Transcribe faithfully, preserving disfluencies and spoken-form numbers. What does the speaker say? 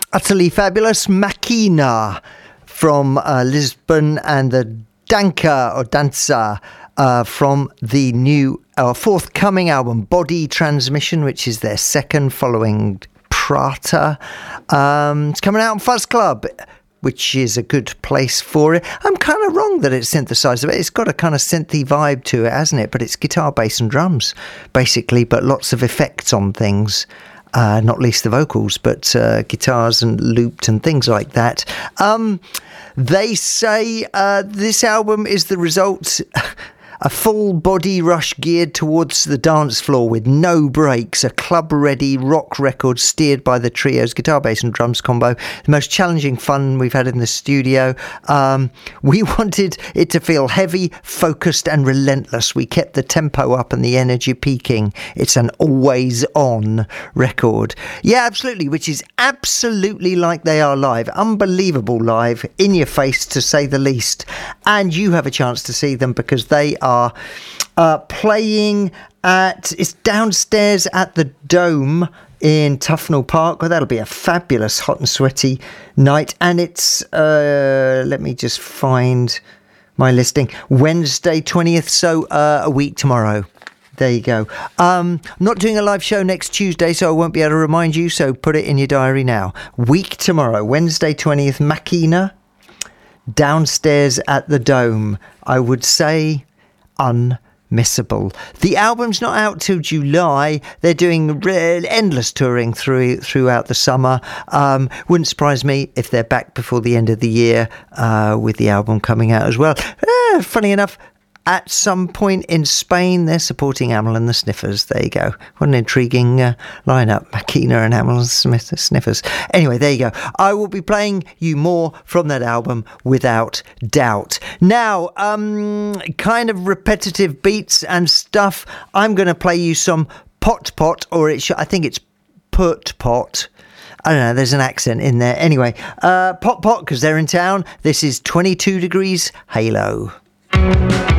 utterly fabulous Machina from uh, Lisbon, and the Danca or Danza uh, from the new uh, forthcoming album Body Transmission, which is their second following Prata. Um, it's coming out on Fuzz Club, which is a good place for it. I'm kind of wrong that it's synthesized. It's got a kind of synthy vibe to it, hasn't it? But it's guitar, bass and drums, basically, but lots of effects on things. Uh, not least the vocals, but uh, guitars and looped and things like that. Um, they say uh, this album is the result... A full body rush geared towards the dance floor with no breaks, a club-ready rock record steered by the trio's guitar, bass and drums combo. The most challenging fun we've had in the studio. Um, we wanted it to feel heavy, focused and relentless. We kept the tempo up and the energy peaking. It's an always-on record. Yeah, absolutely, which is absolutely like they are live. Unbelievable live, in your face to say the least. And you have a chance to see them because they are are uh, playing at, it's downstairs at the Dome in Tufnell Park. Well, that'll be a fabulous hot and sweaty night. And it's, uh, let me just find my listing, Wednesday twentieth, so uh, a week tomorrow. There you go. Um, I'm not doing a live show next Tuesday, so I won't be able to remind you, so put it in your diary now. Week tomorrow, Wednesday twentieth, Machina, downstairs at the Dome. I would say unmissable. The album's not out till July. They're doing re- endless touring through throughout the summer. Um, wouldn't surprise me if they're back before the end of the year uh, with the album coming out as well. Uh, funny enough, at some point in Spain, they're supporting Amyl and the Sniffers. There you go. What an intriguing uh, lineup. Machina and Amyl and Smith, Sniffers. Anyway, there you go. I will be playing you more from that album without doubt. Now, um, kind of repetitive beats and stuff. I'm going to play you some Pot Pot, or it should, I think it's Put Pot. I don't know, there's an accent in there. Anyway, uh, Pot Pot, because they're in town. This is twenty-two Degrees Halo.